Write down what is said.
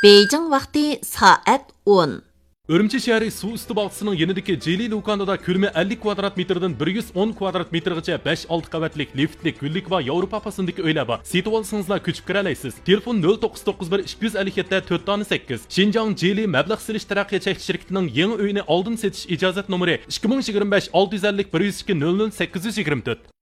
Beijing vaqti soat 10. Urumchi shahri suv usti bog'chisining yanidagi Jeli Lukanada ko'lami 50 kvadrat metrdan 110 kvadrat metrgacha 5-6 qavatlik liftlik, gullik va Yevropa pasındagi uylar bor. Setib olsangizlar ko'chib kira olasiz. Telefon 0991 257 4-8. Xinjiang Jeli mablag' silish taraqqiyot cheklanish shirkatining yangi uyini oldin setish ijozat nomeri 2025 650 102 00 824.